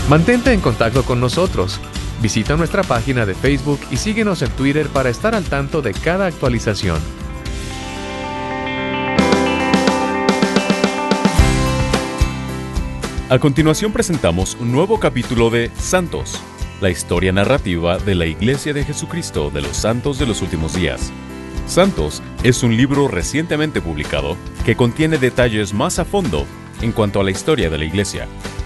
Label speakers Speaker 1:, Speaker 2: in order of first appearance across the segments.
Speaker 1: Mantente en contacto con nosotros. Visita nuestra página de Facebook y síguenos en Twitter para estar al tanto de cada actualización.
Speaker 2: A continuación presentamos un nuevo capítulo de Santos, la historia narrativa de la Iglesia de Jesucristo de los Santos de los Últimos Días. Santos es un libro recientemente publicado que contiene detalles más a fondo en cuanto a la historia de la Iglesia.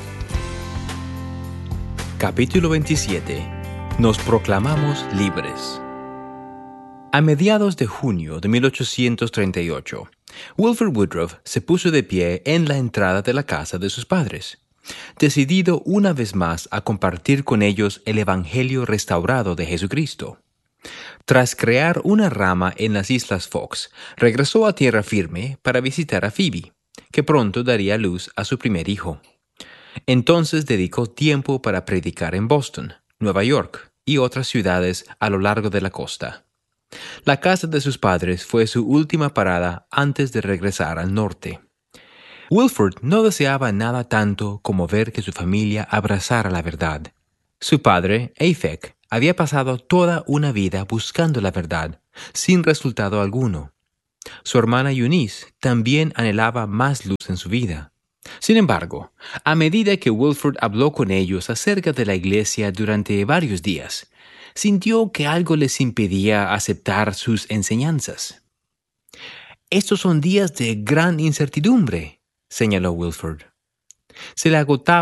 Speaker 3: Capítulo 27. Nos proclamamos libres. A mediados de junio de 1838, Wilford Woodruff se puso de pie en la entrada de la casa de sus padres, decidido una vez más a compartir con ellos el Evangelio restaurado de Jesucristo. Tras crear una rama en las Islas Fox, regresó a tierra firme para visitar a Phoebe, que pronto daría luz a su primer hijo. Entonces dedicó tiempo para predicar en Boston, Nueva York y otras ciudades a lo largo de la costa. La casa de sus padres fue su última parada antes de regresar al norte. Wilford no deseaba nada tanto como ver que su familia abrazara la verdad. Su padre, Aphic, había pasado toda una vida buscando la verdad, sin resultado alguno. Su hermana Eunice también anhelaba más luz en su vida. Sin embargo, a medida que Wilford habló con ellos acerca de la iglesia durante varios días, sintió que algo les impedía aceptar sus enseñanzas. «Estos son días de gran incertidumbre», señaló Wilford. Se le agotaba